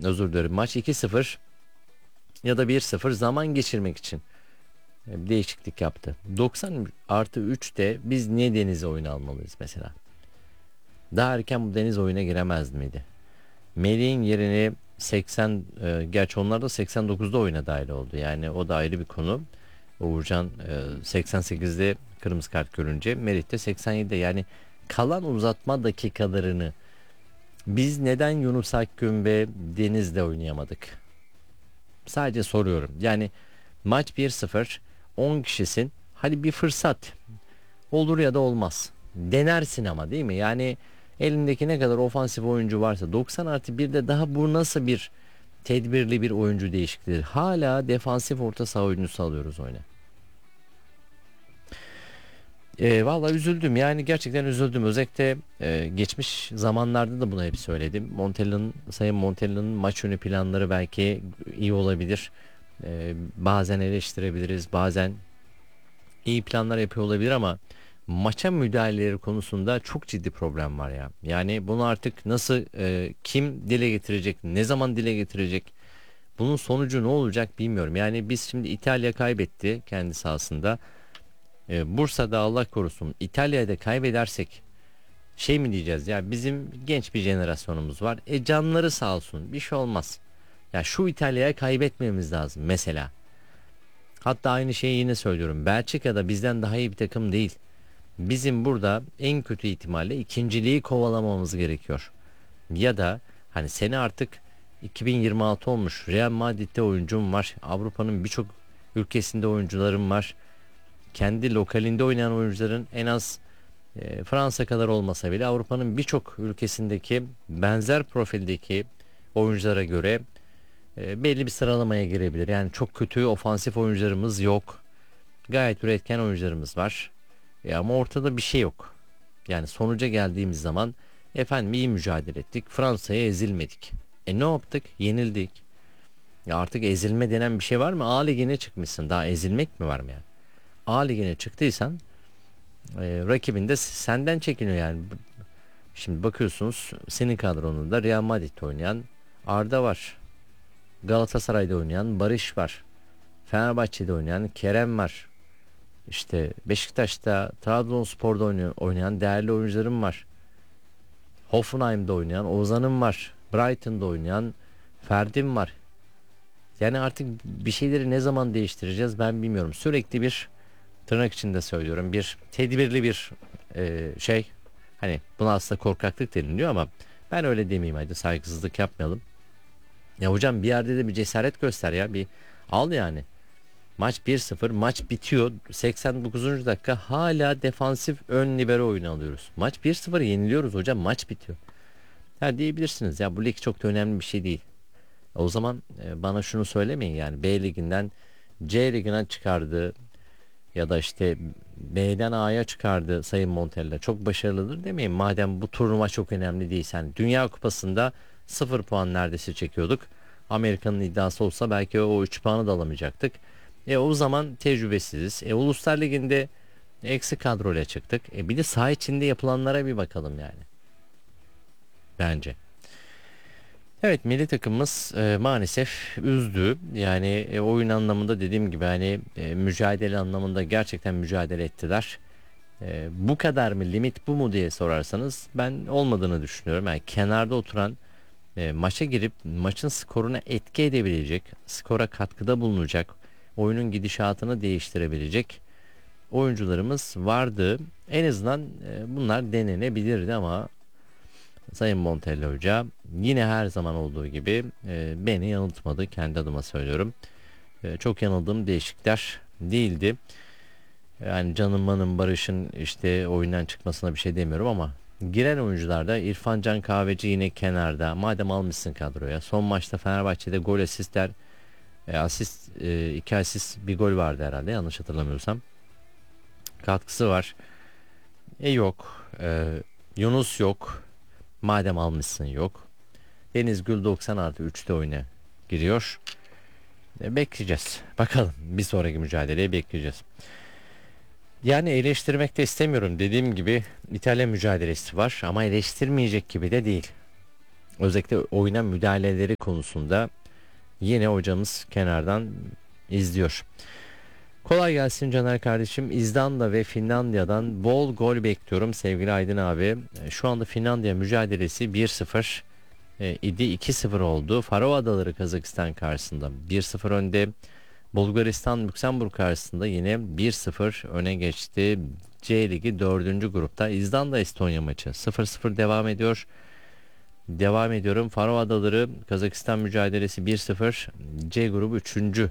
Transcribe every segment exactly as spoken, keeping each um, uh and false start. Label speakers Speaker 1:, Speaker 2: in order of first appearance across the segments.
Speaker 1: özür dilerim, maç iki sıfır ya da bir sıfır zaman geçirmek için bir değişiklik yaptı. doksan artı üçte biz niye deniz oyunu almalıyız mesela? Daha erken bu deniz oyuna giremez miydi? Melih'in yerini seksen, e, gerçi onlar da seksen dokuzda oyuna dahil oldu. Yani o da ayrı bir konu. Uğurcan e, seksen sekizde kırmızı kart görünce, Melih de seksen yedide. Yani kalan uzatma dakikalarını biz neden Yunus Akgün ve Deniz'le oynayamadık? Sadece soruyorum. Yani maç bir sıfır, on kişisin. Hadi bir fırsat. Olur ya da olmaz. Denersin ama, değil mi? Yani elindeki ne kadar ofansif oyuncu varsa, doksan artı birde daha bu nasıl bir tedbirli bir oyuncu değişikliğidir? Hala defansif orta saha oyuncusu alıyoruz oyuna. E, vallahi üzüldüm, yani gerçekten üzüldüm. Özellikle e, geçmiş zamanlarda da bunu hep söyledim. Montella'nın, Sayın Montella'nın maç önü planları belki iyi olabilir. E, bazen eleştirebiliriz, bazen iyi planlar yapıyor olabilir ama maça müdahaleleri konusunda çok ciddi problem var ya. Yani bunu artık nasıl, e, kim dile getirecek, ne zaman dile getirecek, bunun sonucu ne olacak bilmiyorum. Yani biz şimdi, İtalya kaybetti kendi sahasında. E, Bursa'da Allah korusun İtalya'da kaybedersek şey mi diyeceğiz ya, bizim genç bir jenerasyonumuz var. E canları sağ olsun, bir şey olmaz. Ya şu İtalya'ya kaybetmemiz lazım mesela. Hatta aynı şeyi yine söylüyorum. Belçika da bizden daha iyi bir takım değil. Bizim burada en kötü ihtimalle ikinciliği kovalamamız gerekiyor. Ya da hani sene artık iki bin yirmi altı olmuş. Real Madrid'de oyuncum var. Avrupa'nın birçok ülkesinde oyuncularım var. Kendi lokalinde oynayan oyuncuların en az e, Fransa kadar olmasa bile Avrupa'nın birçok ülkesindeki benzer profildeki oyunculara göre e, belli bir sıralamaya girebilir. Yani çok kötü ofansif oyuncularımız yok. Gayet üretken oyuncularımız var. E ama ortada bir şey yok. Yani sonuca geldiğimiz zaman, efendim iyi mücadele ettik, Fransa'ya ezilmedik. E ne yaptık? Yenildik. Ya artık ezilme denen bir şey var mı? A ligine çıkmışsın. Daha ezilmek mi var mı yani? A ligine çıktıysan e, rakibin de senden çekiniyor yani. Şimdi bakıyorsunuz, senin kadronunda Real Madrid'de oynayan Arda var. Galatasaray'da oynayan Barış var. Fenerbahçe'de oynayan Kerem var. İşte Beşiktaş'ta, Trabzonspor'da oynayan, oynayan değerli oyuncularım var. Hoffenheim'de oynayan Ozan'ım var. Brighton'da oynayan Ferdi'm var. Yani artık bir şeyleri ne zaman değiştireceğiz ben bilmiyorum. Sürekli bir, tırnak içinde söylüyorum, bir tedbirli bir e, şey. Hani buna aslında korkaklık deniliyor ama ben öyle demeyeyim, hadi saygısızlık yapmayalım. Ya hocam, bir yerde de bir cesaret göster ya, bir al yani. Maç bir sıfır, maç bitiyor. seksen dokuzuncu dakika hala defansif ön libero oyunu alıyoruz. Maç bir sıfır yeniliyoruz hocam, maç bitiyor. Ha diyebilirsiniz ya, bu lig çok da önemli bir şey değil. O zaman e, bana şunu söylemeyin, yani B liginden C ligine çıkardı ya da işte B'den A'ya çıkardı Sayın Montella, çok başarılıdır demeyin. Madem bu turnuva çok önemli değil. Yani Dünya Kupası'nda sıfır puan neredeyse çekiyorduk. Amerika'nın iddiası olsa belki o üç puanı da alamayacaktık. E o zaman tecrübesiziz. E Uluslar Ligi'nde eksi kadroyla çıktık. E bir de saha içinde yapılanlara bir bakalım yani. Bence. Evet, milli takımımız e, maalesef üzdü. Yani e, oyun anlamında dediğim gibi, hani e, mücadele anlamında gerçekten mücadele ettiler. E, bu kadar mı, limit bu mu diye sorarsanız ben olmadığını düşünüyorum. Yani kenarda oturan, e, maça girip maçın skoruna etki edebilecek, skora katkıda bulunacak, oyunun gidişatını değiştirebilecek oyuncularımız vardı. En azından e, bunlar denenebilirdi ama Sayın Montella Hoca yine her zaman olduğu gibi e, beni yanıltmadı, kendi adıma söylüyorum. E, çok yanıldığım değişikler değildi. Yani Canım Manım Barış'ın işte oyundan çıkmasına bir şey demiyorum ama giren oyuncularda İrfan Can Kahveci yine kenarda. Madem almışsın kadroya. Son maçta Fenerbahçe'de gol, asistler, e, asist, e, iki asist, bir gol vardı herhalde, yanlış hatırlamıyorsam. Katkısı var. E yok. E, Yunus yok. Madem almışsın yok. Deniz Gül doksan artı üçte oyuna giriyor. E, bekleyeceğiz. Bakalım, bir sonraki mücadeleyi bekleyeceğiz. Yani eleştirmek de istemiyorum. Dediğim gibi İtalya mücadelesi var ama eleştirmeyecek gibi de değil. Özellikle oyuna müdahaleleri konusunda yine hocamız kenardan izliyor. Kolay gelsin Caner kardeşim. İzlanda ve Finlandiya'dan bol gol bekliyorum sevgili Aydın abi. E, Şu anda Finlandiya mücadelesi bir sıfır e, idi, iki sıfır oldu. Faroe Adaları Kazakistan karşısında bir sıfır önde. Bulgaristan Lüksemburg karşısında yine bir sıfır öne geçti. C Ligi dördüncü grupta İzlanda Estonya maçı sıfır sıfır devam ediyor. Devam ediyorum. Faroe Adaları Kazakistan mücadelesi bir sıfır. C grubu üçüncü.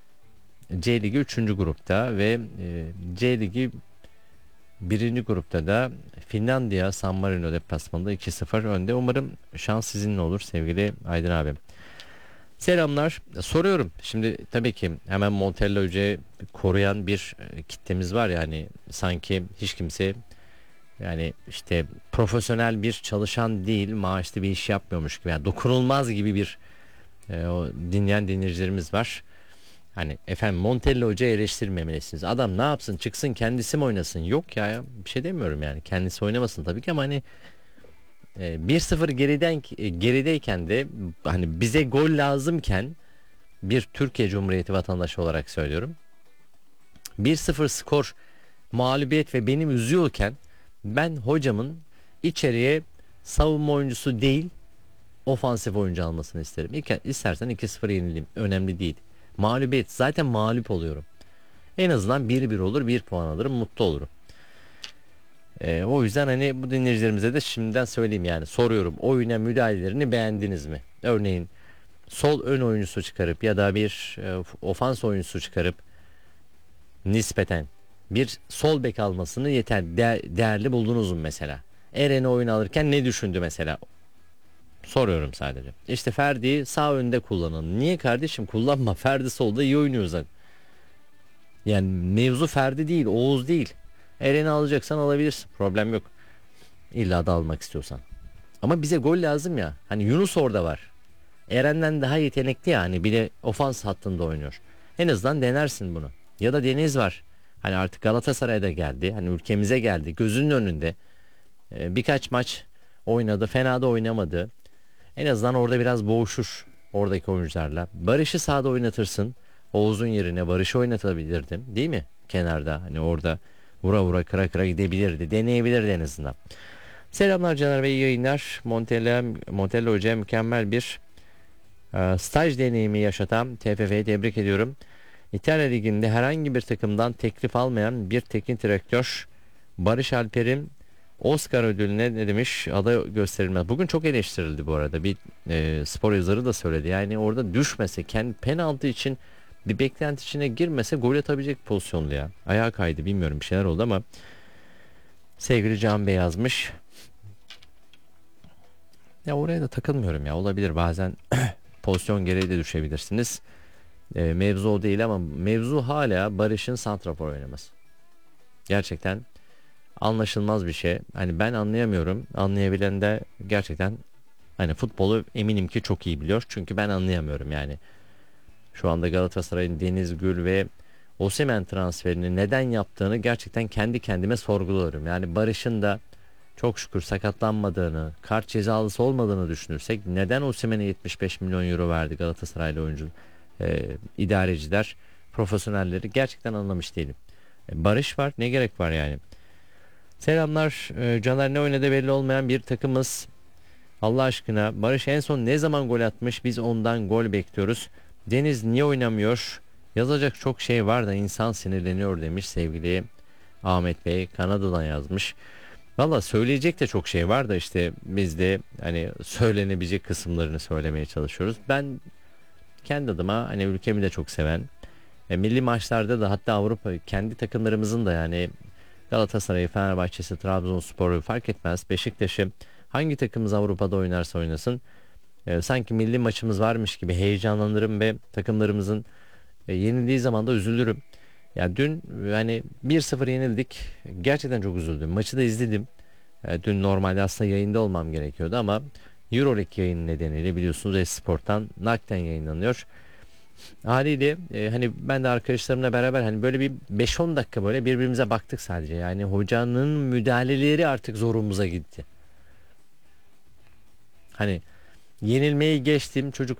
Speaker 1: C Ligi üçüncü grupta ve e, C Ligi birinci grupta da Finlandiya San Marino deplasmanında iki sıfır önde. Umarım şans sizinle olur sevgili Aydın abi. Selamlar. Soruyorum. Şimdi tabii ki hemen Montella Hoca'yı koruyan bir e, kitlemiz var, yani sanki hiç kimse, yani işte profesyonel bir çalışan değil, maaşlı bir iş yapmıyormuş gibi, yani dokunulmaz gibi bir e, o dinleyen dinleyicilerimiz var. Hani efendim Montella Hoca eleştirmemelisiniz. Adam ne yapsın, çıksın kendisi mi oynasın? Yok ya, ya bir şey demiyorum yani. Kendisi oynamasın tabii ki ama hani e, bir sıfır geriden e, gerideyken de hani bize gol lazımken, bir Türkiye Cumhuriyeti vatandaşı olarak söylüyorum. bir sıfır skor, mağlubiyet ve benim üzüyorken ben hocamın içeriye savunma oyuncusu değil ofansif oyuncu almasını isterim. İlk, istersen iki sıfır yenileyim, önemli değil. Mağlubiyet, zaten mağlup oluyorum. En azından bir bir olur, bir puan alırım, mutlu olurum. Ee, o yüzden hani bu dinleyicilerimize de şimdiden söyleyeyim, yani soruyorum, oyuna müdahalelerini beğendiniz mi? Örneğin sol ön oyuncusu çıkarıp ya da bir e, ofans oyuncusu çıkarıp nispeten bir sol bek almasını yeter de- değerli buldunuz mu mesela? Eren'i oyun alırken ne düşündü mesela? Soruyorum sadece. İşte Ferdi'yi sağ önde kullanın. Niye kardeşim, kullanma. Ferdi solda iyi oynuyor zaten. Yani mevzu Ferdi değil, Oğuz değil. Eren'i alacaksan alabilirsin. Problem yok. İlla da almak istiyorsan. Ama bize gol lazım ya. Hani Yunus orada var. Eren'den daha yetenekli ya. Hani bir de ofans hattında oynuyor. En azından denersin bunu. Ya da Deniz var. Hani artık Galatasaray'da geldi. Hani ülkemize geldi. Gözünün önünde. Ee, birkaç maç oynadı. Fena da oynamadı. En azından orada biraz boğuşur oradaki oyuncularla. Barış'ı sahada oynatırsın. Oğuz'un yerine Barış'ı oynatabilirdim. Değil mi? Kenarda hani orada vura vura kıra kıra gidebilirdi. Deneyebilirdi en azından. Selamlar Caner Bey, iyi yayınlar. Montella, Montella Hoca mükemmel bir e, staj deneyimi yaşatan T F F'yi tebrik ediyorum. İtalya Ligi'nde herhangi bir takımdan teklif almayan bir teknik direktör Barış Alper'in Oscar ödülüne ne demiş, aday gösterilmez. Bugün çok eleştirildi bu arada. Bir e, spor yazarı da söyledi. Yani orada düşmese, kendi penaltı için bir beklenti içine girmese gol atabilecek pozisyonda ya. Ayağa kaydı, bilmiyorum, bir şeyler oldu ama sevgili Can Bey yazmış. Ya oraya da takılmıyorum ya. Olabilir bazen pozisyon gereği de düşebilirsiniz. E, mevzu o değil ama mevzu hala Barış'ın santrafor oynaması. Gerçekten anlaşılmaz bir şey. Hani ben anlayamıyorum. Anlayabilen de gerçekten hani futbolu eminim ki çok iyi biliyor. Çünkü ben anlayamıyorum yani. Şu anda Galatasaray'ın Deniz Gül ve Osimhen transferini neden yaptığını gerçekten kendi kendime sorguluyorum. Yani Barış'ın da çok şükür sakatlanmadığını, kart cezalısı olmadığını düşünürsek neden Osimhen'e yetmiş beş milyon euro verdi Galatasaraylı oyuncu e, idareciler, profesyonelleri, gerçekten anlamış değilim. E, Barış var, ne gerek var yani? Selamlar. Ee, Caner, ne oynadı belli olmayan bir takımız. Allah aşkına Barış en son ne zaman gol atmış? Biz ondan gol bekliyoruz. Deniz niye oynamıyor? Yazacak çok şey var da insan sinirleniyor demiş sevgili Ahmet Bey. Kanada'dan yazmış. Valla söyleyecek de çok şey var da işte biz de hani söylenebilecek kısımlarını söylemeye çalışıyoruz. Ben kendi adıma hani ülkemi de çok seven, e, milli maçlarda da, hatta Avrupa kendi takımlarımızın da, yani Galatasaray'ı, Fenerbahçe'si, Trabzonspor'u fark etmez, Beşiktaş'ı, hangi takımımız Avrupa'da oynarsa oynasın e, sanki milli maçımız varmış gibi heyecanlanırım ve takımlarımızın e, yenildiği zaman da üzülürüm. Ya dün yani bir sıfır yenildik. Gerçekten çok üzüldüm. Maçı da izledim. E, dün normalde aslında yayında olmam gerekiyordu ama Euroleague yayını nedeniyle biliyorsunuz Esport'tan nakden yayınlanıyor. Haliyle e, hani ben de arkadaşlarımla beraber hani böyle bir beş on dakika böyle birbirimize baktık sadece. Yani hocanın müdahaleleri artık zorumuza gitti. Hani Yenilmeyi geçtim. Çocuk